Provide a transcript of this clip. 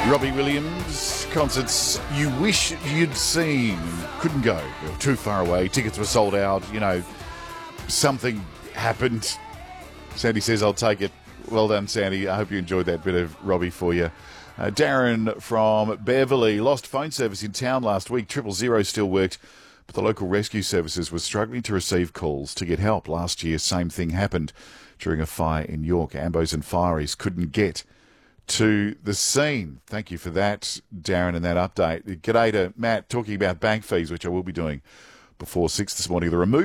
Robbie Williams, concerts you wish you'd seen. Couldn't go. They were too far away. Tickets were sold out. You know, something happened. Sandy says, I'll take it. Well done, Sandy. I hope you enjoyed that bit of Robbie for you. Darren from Beverley. Lost phone service in town last week. 000 still worked, but the local rescue services were struggling to receive calls to get help. Last year, same thing happened during a fire in York. Ambos and fireys couldn't get to the scene. Thank you for that, Darren, and that update. G'day to Matt, talking about bank fees, which I will be doing before 6 this morning. The remove